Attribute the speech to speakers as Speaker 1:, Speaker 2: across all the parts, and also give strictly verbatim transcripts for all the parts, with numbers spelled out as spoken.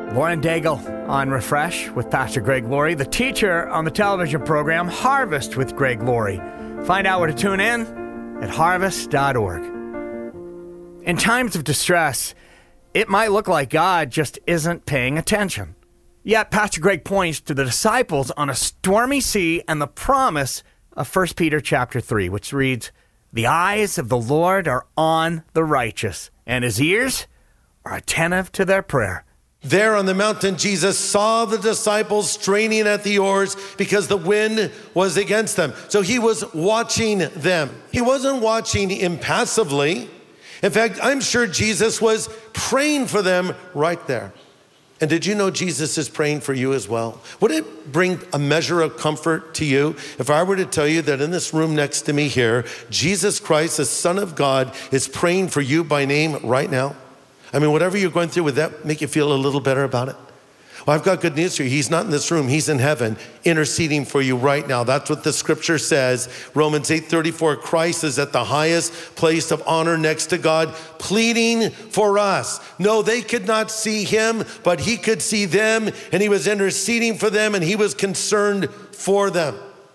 Speaker 1: Lauren Daigle on Refresh with Pastor Greg Laurie, the teacher on the television program Harvest with Greg Laurie. Find out where to tune in at harvest dot org. In times of distress, it might look like God just isn't paying attention. Yet Pastor Greg points to the disciples on a stormy sea and the promise of First Peter chapter three, which reads, "The eyes of the Lord are on the righteous, and his ears are attentive to their prayer."
Speaker 2: There on the mountain, Jesus saw the disciples straining at the oars because the wind was against them. So he was watching them. He wasn't watching impassively. In fact, I'm sure Jesus was praying for them right there. And did you know Jesus is praying for you as well? Would it bring a measure of comfort to you if I were to tell you that in this room next to me here, Jesus Christ, the Son of God, is praying for you by name right now? I mean, whatever you're going through, would that make you feel a little better about it? Well, I've got good news for you. He's not in this room. He's in heaven interceding for you right now. That's what the scripture says. Romans eight thirty-four, Christ is at the highest place of honor next to God, pleading for us. No, they could not see him, but he could see them, and he was interceding for them, and he was concerned for them.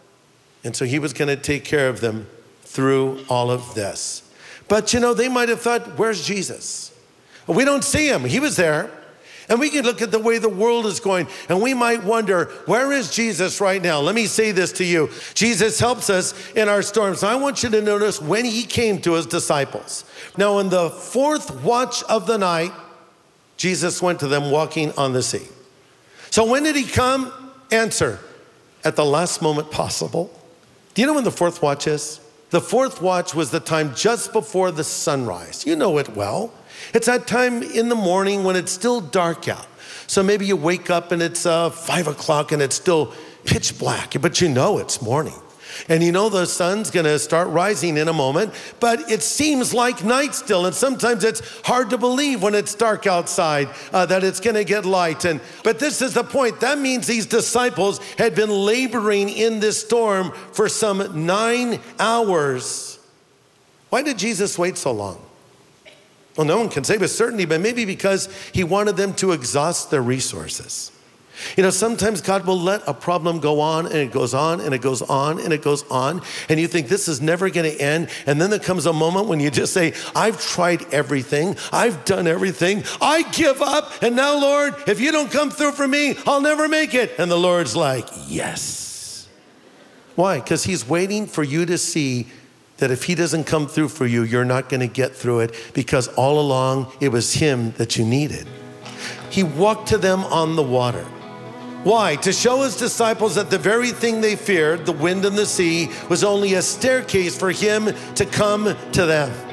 Speaker 2: And so he was going to take care of them through all of this. But you know, they might have thought, where's Jesus? We don't see him. He was there. And we can look at the way the world is going, and we might wonder, where is Jesus right now? Let me say this to you. Jesus helps us in our storms. I want you to notice when he came to his disciples. Now, in the fourth watch of the night, Jesus went to them walking on the sea. So when did he come? Answer, at the last moment possible. Do you know when the fourth watch is? The fourth watch was the time just before the sunrise. You know it well. It's that time in the morning when it's still dark out. So maybe you wake up and it's uh, five o'clock and it's still pitch black, but you know it's morning. And you know the sun's gonna start rising in a moment, but it seems like night still. And sometimes it's hard to believe when it's dark outside uh, that it's gonna get light. And But this is the point. That means these disciples had been laboring in this storm for some nine hours. Why did Jesus wait so long? Well, no one can say with certainty, but maybe because he wanted them to exhaust their resources. You know, sometimes God will let a problem go on and it goes on and it goes on and it goes on. And you think this is never going to end. And then there comes a moment when you just say, I've tried everything. I've done everything. I give up. And now, Lord, if you don't come through for me, I'll never make it. And the Lord's like, yes. Why? Because he's waiting for you to see that if he doesn't come through for you, you're not going to get through it, because all along it was him that you needed. He walked to them on the water. Why? To show his disciples that the very thing they feared, the wind and the sea, was only a staircase for him to come to them.